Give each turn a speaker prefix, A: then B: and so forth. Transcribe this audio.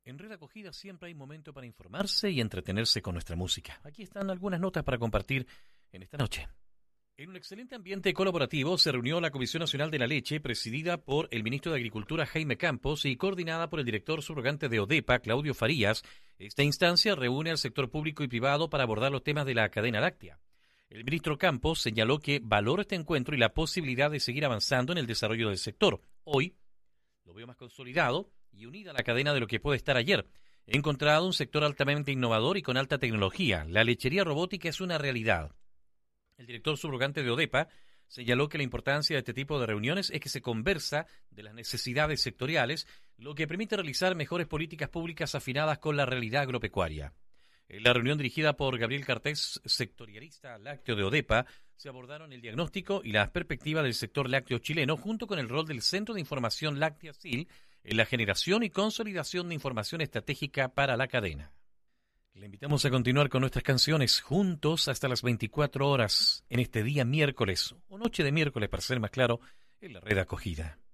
A: En Red Acogida siempre hay momento para informarse y entretenerse con nuestra música. Aquí están algunas notas para compartir en esta noche. En un excelente ambiente colaborativo se reunió la Comisión Nacional de la Leche, presidida por el ministro de Agricultura Jaime Campos y coordinada por el director subrogante de ODEPA, Claudio Farías. Esta instancia reúne al sector público y privado para abordar los temas de la cadena láctea. El ministro Campos señaló que valora este encuentro y la posibilidad de seguir avanzando en el desarrollo del sector. Hoy lo veo más consolidado y unida a la cadena de lo que puede estar ayer. He encontrado un sector altamente innovador y con alta tecnología. La lechería robótica es una realidad. El director subrogante de ODEPA señaló que la importancia de este tipo de reuniones es que se conversa de las necesidades sectoriales, lo que permite realizar mejores políticas públicas afinadas con la realidad agropecuaria. En la reunión dirigida por Gabriel Cartés, sectorialista lácteo de ODEPA, se abordaron el diagnóstico y las perspectivas del sector lácteo chileno, junto con el rol del Centro de Información Láctea SIL en la generación y consolidación de información estratégica para la cadena. Le invitamos a continuar con nuestras canciones juntos hasta las 24 horas en este día miércoles, o noche de miércoles para ser más claro, en la Red Acogida.